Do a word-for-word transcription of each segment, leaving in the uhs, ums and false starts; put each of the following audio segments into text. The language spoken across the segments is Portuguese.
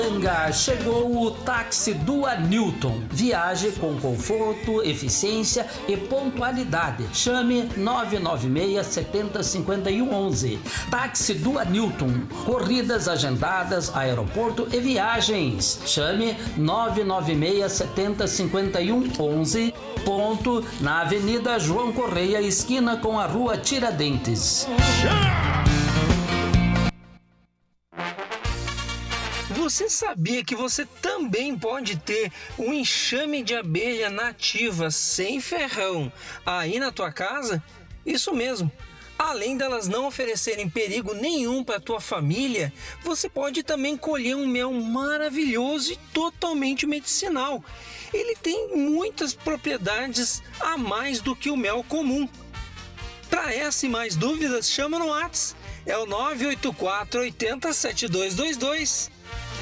Chegou o táxi Dua Newton. Viaje com conforto, eficiência e pontualidade. Chame nove nove seis, sete zero cinco um, onze. Táxi Dua Newton. Corridas agendadas, aeroporto e viagens. Chame nove nove seis, sete zero cinco um, onze. Ponto na Avenida João Correia, esquina com a Rua Tiradentes. Você sabia que você também pode ter um enxame de abelha nativa sem ferrão aí na tua casa? Isso mesmo. Além delas não oferecerem perigo nenhum para a tua família, você pode também colher um mel maravilhoso e totalmente medicinal. Ele tem muitas propriedades a mais do que o mel comum. Para essa e mais dúvidas, chama no WhatsApp. É o nove oito quatro, oito zero, sete dois dois dois.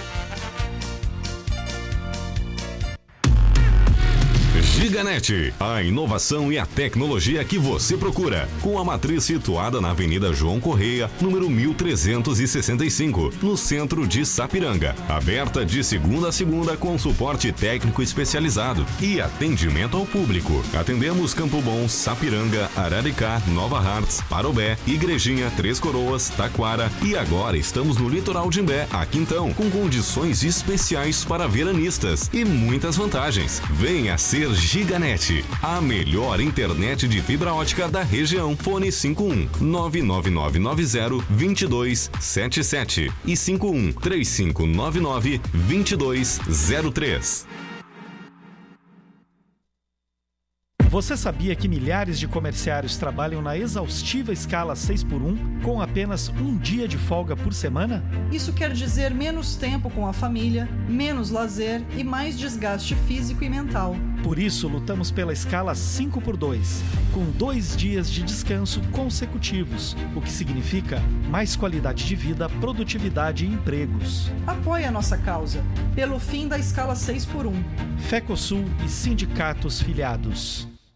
Giganet, a inovação e a tecnologia que você procura, com a matriz situada na Avenida João Correia, número mil trezentos e sessenta e cinco, no centro de Sapiranga. Aberta de segunda a segunda com suporte técnico especializado e atendimento ao público. Atendemos Campo Bom, Sapiranga, Araricá, Nova Hartz, Parobé, Igrejinha, Três Coroas, Taquara e agora estamos no litoral de Imbé, aqui então, com condições especiais para veranistas e muitas vantagens. Venha ser Giganet, a melhor internet de fibra ótica da região. Fone cinco um nove nove nove nove zero dois dois sete sete e cinco um três cinco nove nove dois dois zero três. Você sabia que milhares de comerciários trabalham na exaustiva escala seis por um com apenas um dia de folga por semana? Isso quer dizer menos tempo com a família, menos lazer e mais desgaste físico e mental. Por isso, lutamos pela escala cinco por dois, com dois dias de descanso consecutivos, o que significa mais qualidade de vida, produtividade e empregos. Apoie a nossa causa, pelo fim da escala seis por um. Fecosul e sindicatos filiados.